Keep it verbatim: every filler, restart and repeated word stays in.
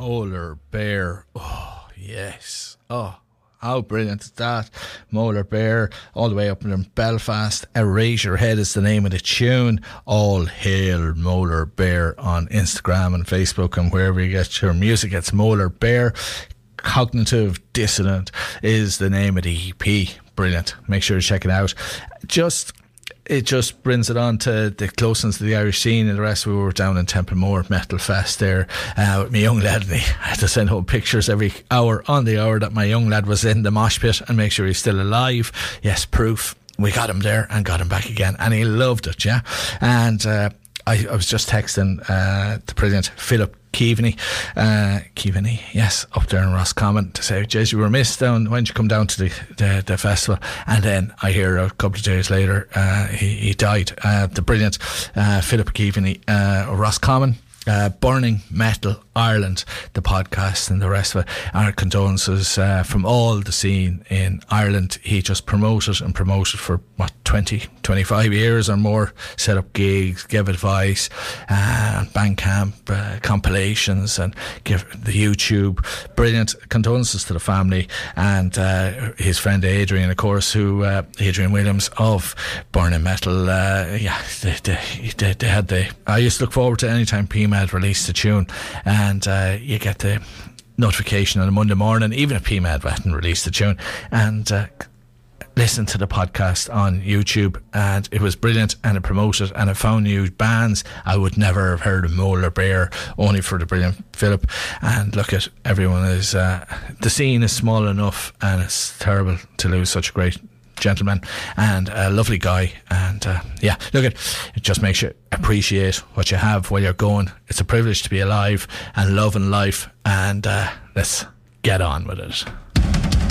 Molar Bear. Oh, yes. Oh, how brilliant is that? Molar Bear, all the way up in Belfast. Erase Your Head is the name of the tune. All hail Molar Bear on Instagram and Facebook and wherever you get your music. It's Molar Bear. Cognitive Dissonant is the name of the E P. Brilliant. Make sure to check it out. Just... It just brings it on to the closeness to the Irish scene and the rest. We were down in Templemore Metal Fest there uh, with my young lad, and he had to send home pictures every hour on the hour that my young lad was in the mosh pit and make sure he's still alive. Yes, proof. We got him there and got him back again, and he loved it, yeah. And uh, I, I was just texting uh, the brilliant Philip Keaveney, uh, Keaveney, yes, up there in Roscommon to say, Jez, you were missed down, when did you come down to the, the, the festival? And then I hear a couple of days later, uh, he, he died. Uh, the brilliant uh, Philip Keaveney, uh, Roscommon, uh, Burning Metal Ireland, the podcast and the rest of it. Our condolences uh, from all the scene in Ireland. He just promoted and promoted for what, twenty, twenty-five years or more, set up gigs, gave advice, uh, Bandcamp uh, compilations, and give the YouTube. Brilliant. Condolences to the family and uh, his friend Adrian, of course, who uh, Adrian Williams of Burning Metal. Uh, yeah, they, they, they, they had the. I used to look forward to any time P M A D released a tune, and And uh, you get the notification on a Monday morning, even if P M A D hadn't released the tune, and uh, listen to the podcast on YouTube, and it was brilliant, and it promoted, and it found new bands. I would never have heard of Molar Bear, only for the brilliant Philip. And look at everyone is uh, the scene is small enough, and it's terrible to lose such a great gentleman and a lovely guy. And uh, yeah, look at it, just makes you appreciate what you have while you're going. It's a privilege to be alive and loving life, and uh, let's get on with it.